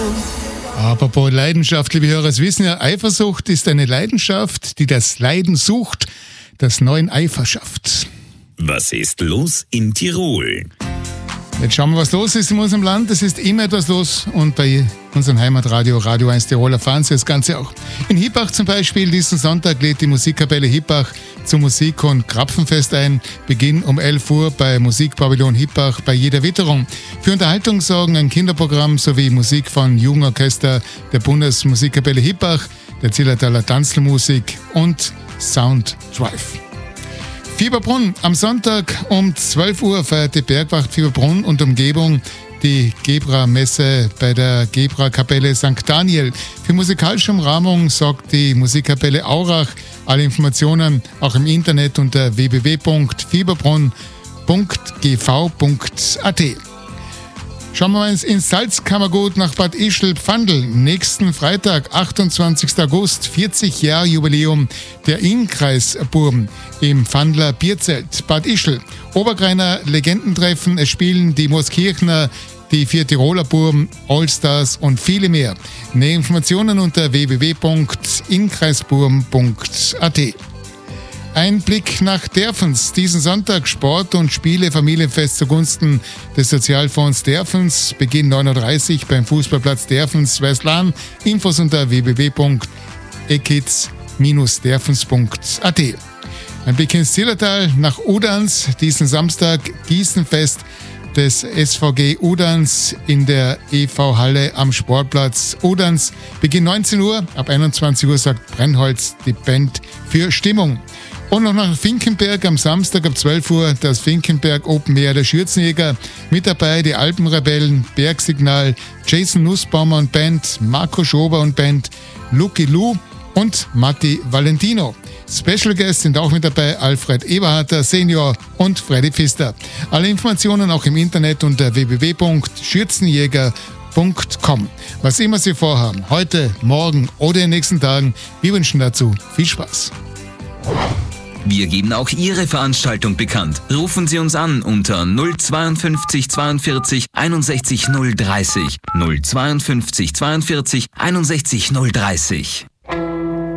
Apropos Leidenschaft, liebe Hörer, Sie wissen ja, Eifersucht ist eine Leidenschaft, die das Leiden sucht, das neuen Eifer schafft. Was ist los in Tirol? Jetzt schauen wir, was los ist in unserem Land. Es ist immer etwas los und bei unserem Heimatradio Radio 1 Tirol erfahren Sie das Ganze auch. In Hippach zum Beispiel, diesen Sonntag lädt die Musikkapelle Hippach zum Musik- und Krapfenfest ein. Beginn um 11 Uhr bei Musikpavillon Hippach bei jeder Witterung. Für Unterhaltung sorgen ein Kinderprogramm sowie Musik von Jugendorchester der Bundesmusikkapelle Hippach, der Zillertaler Tanzmusik und Sound Drive. Fieberbrunn. Am Sonntag um 12 Uhr feiert die Bergwacht Fieberbrunn und Umgebung die Gebra-Messe bei der Gebra-Kapelle St. Daniel. Für musikalische Umrahmung sorgt die Musikkapelle Aurach. Alle Informationen auch im Internet unter www.fieberbrunn.gv.at. Schauen wir mal ins Salzkammergut nach Bad Ischl-Pfandl. Nächsten Freitag, 28. August, 40 Jahre Jubiläum der Innkreisburm im Pfandler Bierzelt. Bad Ischl, Obergreiner Legendentreffen. Es spielen die Mooskirchner, die 4 Tiroler Burm, Allstars und viele mehr. Nähere Informationen unter www.innkreisburm.at. Ein Blick nach Derfens. Diesen Sonntag Sport und Spiele Familienfest zugunsten des Sozialfonds Derfens. Beginn 9.30 Uhr beim Fußballplatz Derfens, Westlan. Infos unter www.ekitz-derfens.at. Ein Blick ins Zillertal nach Udans. Diesen Samstag Gießenfest des SVG Udans in der EV-Halle am Sportplatz Udans. Beginn 19 Uhr. Ab 21 Uhr sagt Brennholz die Band für Stimmung. Und noch nach Finkenberg am Samstag ab 12 Uhr das Finkenberg Open Air der Schürzenjäger. Mit dabei die Alpenrebellen, Bergsignal, Jason Nussbaumer und Band, Marco Schober und Band, Lucky Lou und Matti Valentino. Special Guests sind auch mit dabei Alfred Eberharter Senior und Freddy Pfister. Alle Informationen auch im Internet unter www.schürzenjäger.com. Was immer Sie vorhaben, heute, morgen oder in den nächsten Tagen, wir wünschen dazu viel Spaß. Wir geben auch Ihre Veranstaltung bekannt. Rufen Sie uns an unter 052 42 61 030. 052 42 61 030.